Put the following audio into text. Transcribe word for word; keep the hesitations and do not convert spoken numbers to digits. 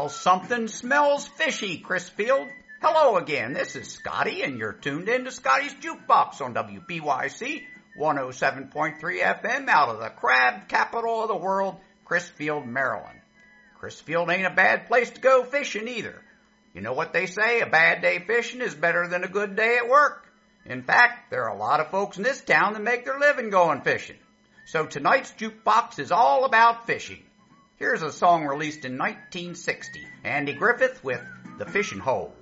Well, something smells fishy, Chrisfield. Hello again, this is Scotty, and you're tuned in to Scotty's Jukebox on W B Y C one oh seven point three F M out of the crab capital of the world, Chrisfield, Maryland. Chrisfield ain't a bad place to go fishing either. You know what they say, a bad day fishing is better than a good day at work. In fact, there are a lot of folks in this town that make their living going fishing. So tonight's Jukebox is all about fishing. Here's a song released in nineteen sixty, Andy Griffith with The Fishing Hole.